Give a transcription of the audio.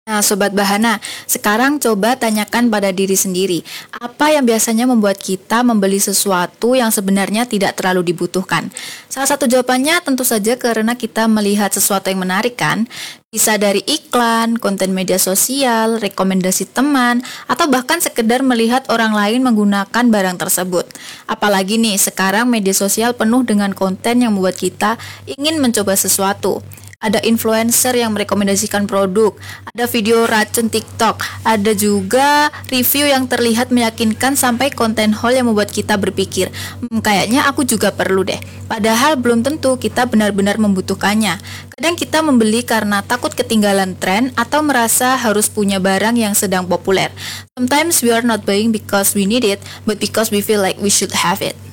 Nah, Sobat Bahana, sekarang coba tanyakan pada diri sendiri, apa yang biasanya membuat kita membeli sesuatu yang sebenarnya tidak terlalu dibutuhkan? Salah satu jawabannya tentu saja karena kita melihat sesuatu yang menarik kan? Bisa dari iklan, konten media sosial, rekomendasi teman, atau bahkan sekedar melihat orang lain menggunakan barang tersebut. Apalagi nih, sekarang media sosial penuh dengan konten yang membuat kita ingin mencoba sesuatu. Ada influencer yang merekomendasikan produk, ada video racun TikTok, ada juga review yang terlihat meyakinkan sampai konten haul yang membuat kita berpikir, kayaknya aku juga perlu deh. Padahal belum tentu kita benar-benar membutuhkannya. Kadang kita membeli karena takut ketinggalan tren atau merasa harus punya barang yang sedang populer. Sometimes we are not buying because we need it, but because we feel like we should have it.